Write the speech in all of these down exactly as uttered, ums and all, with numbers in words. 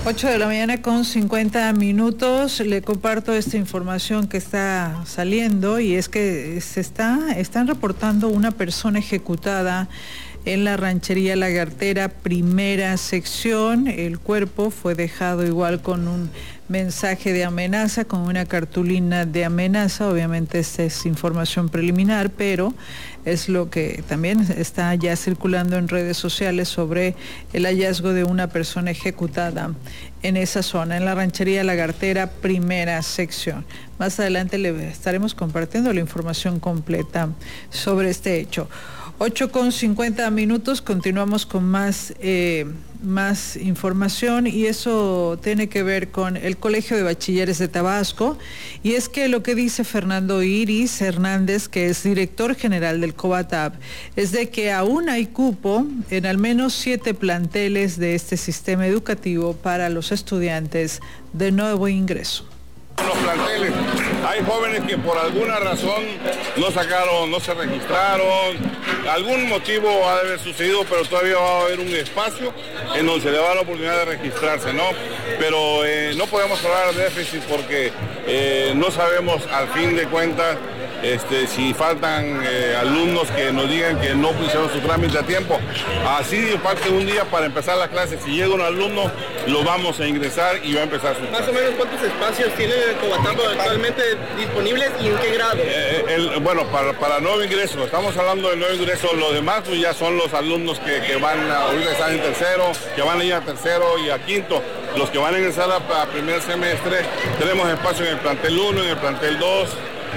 ocho de la mañana con cincuenta minutos. Le comparto esta información que está saliendo y es que se está, están reportando una persona ejecutada en la ranchería Lagartera, primera sección. El cuerpo fue dejado igual con un mensaje de amenaza, con una cartulina de amenaza. Obviamente esta es información preliminar, pero es lo que también está ya circulando en redes sociales sobre el hallazgo de una persona ejecutada en esa zona, en la ranchería Lagartera, primera sección. Más adelante le estaremos compartiendo la información completa sobre este hecho. ocho con cincuenta minutos, continuamos con más, eh, más información y eso tiene que ver con el Colegio de Bachilleres de Tabasco, y es que lo que dice Fernando Iris Hernández, que es director general del COBATAB, es de que aún hay cupo en al menos siete planteles de este sistema educativo para los estudiantes de nuevo ingreso. Los planteles, hay jóvenes que por alguna razón no sacaron, no se registraron, algún motivo ha de haber sucedido, pero todavía va a haber un espacio en donde se le va a dar la oportunidad de registrarse, ¿no? Pero eh, no podemos hablar de déficit porque eh, no sabemos al fin de cuentas este, si faltan eh, alumnos que nos digan que no hicieron su trámite a tiempo. Así falta un día para empezar la clase. Si llega un alumno, lo vamos a ingresar y va a empezar su clase. Más o menos, ¿cuántos espacios tiene el COBATAB actualmente disponibles y en qué grado? Eh, el, bueno, para, para nuevo ingreso, estamos hablando de nuevo ingreso, los demás pues ya son los alumnos que, que van a, ahorita están en tercero, que van a ir a tercero y a quinto. Los que van a ingresar a, a primer semestre, tenemos espacio en el plantel uno, en el plantel dos.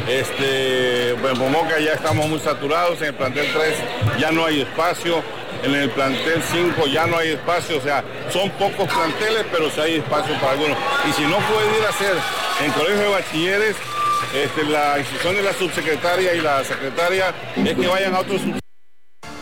Este, en Momoca ya estamos muy saturados, en el plantel tres ya no hay espacio, en el plantel cinco ya no hay espacio, o sea, son pocos planteles, pero sí hay espacio para algunos. Y si no puede ir a hacer en colegio de bachilleres, este, la instrucción de la subsecretaria y la secretaria es que vayan a otros